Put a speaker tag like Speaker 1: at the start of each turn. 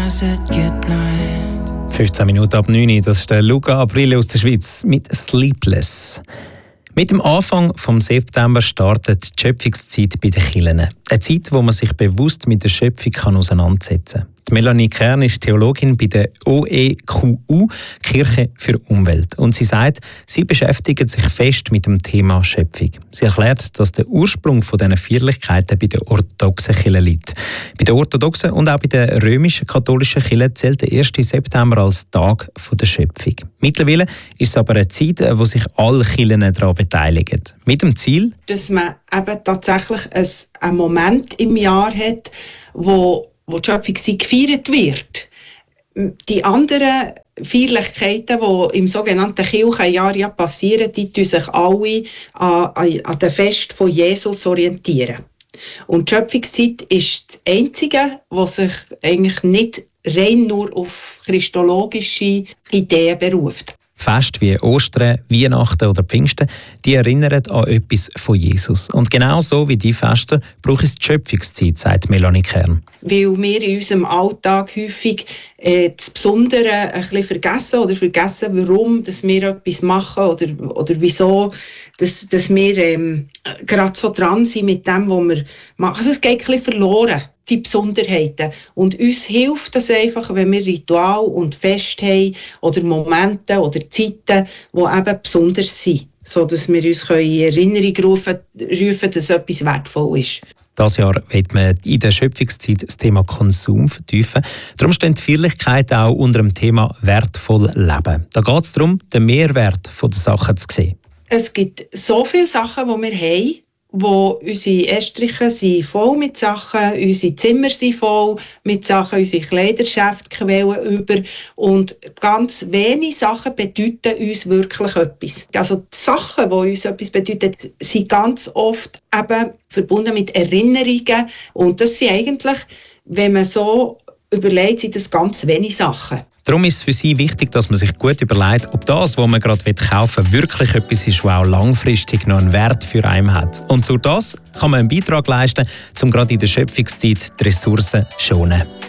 Speaker 1: said goodnight.
Speaker 2: 15 Minuten ab 9 Uhr, das ist der Luca Aprile aus der Schweiz mit «Sleepless». Mit dem Anfang des September startet die Schöpfungszeit bei den Kirchen. Eine Zeit, wo man sich bewusst mit der Schöpfung auseinandersetzen kann. Melanie Kern ist Theologin bei der OEQU, Kirche für Umwelt. Und sie sagt, sie beschäftigt sich fest mit dem Thema Schöpfung. Sie erklärt, dass der Ursprung dieser Feierlichkeiten bei den orthodoxen Kirchen liegt. Bei den orthodoxen und auch bei den römisch-katholischen Kirchen zählt der 1. September als Tag der Schöpfung. Mittlerweile ist es aber eine Zeit, wo sich alle Kirchen daran beteiligen. Mit dem Ziel,
Speaker 3: dass man eben tatsächlich einen Moment im Jahr hat, wo die Schöpfung gefeiert wird. Die anderen Feierlichkeiten, die im sogenannten Kirchenjahr ja passieren, die tun sich alle an den Fest von Jesus orientieren. Und die Schöpfungszeit ist das Einzige, was sich eigentlich nicht rein nur auf christologische Ideen beruft.
Speaker 2: Feste wie Ostern, Weihnachten oder Pfingsten, die erinnern an etwas von Jesus. Und genau so wie die Feste braucht es die Schöpfungszeit, sagt Melanie Kern.
Speaker 3: Weil wir in unserem Alltag häufig das Besondere ein bisschen vergessen, warum dass wir etwas machen oder wieso dass wir gerade so dran sind mit dem, was wir machen. Also es geht ein bisschen verloren, die Besonderheiten. Und uns hilft das einfach, wenn wir Ritual und Fest haben oder Momente oder Zeiten, die eben besonders sind, sodass wir uns in Erinnerung rufen, dass etwas wertvoll ist.
Speaker 2: Dieses Jahr wird man in der Schöpfungszeit das Thema Konsum vertiefen. Darum stehen die Feierlichkeiten auch unter dem Thema «Wertvoll leben». Da geht es darum, den Mehrwert der Sachen zu sehen.
Speaker 3: Es gibt so viele Sachen, die wir haben, wo unsere Estriche sind voll mit Sachen, unsere Zimmer sind voll mit Sachen, unsere Kleiderschäfte quellen über und ganz wenige Sachen bedeuten uns wirklich etwas. Also die Sachen, die uns etwas bedeuten, sind ganz oft eben verbunden mit Erinnerungen und das sind eigentlich, wenn man so überlegt, sind das ganz wenige Sachen.
Speaker 2: Darum ist es für Sie wichtig, dass man sich gut überlegt, ob das, was man gerade kaufen will, wirklich etwas ist, was auch langfristig noch einen Wert für einen hat. Und durch das kann man einen Beitrag leisten, um gerade in der Schöpfungszeit die Ressourcen zu schonen.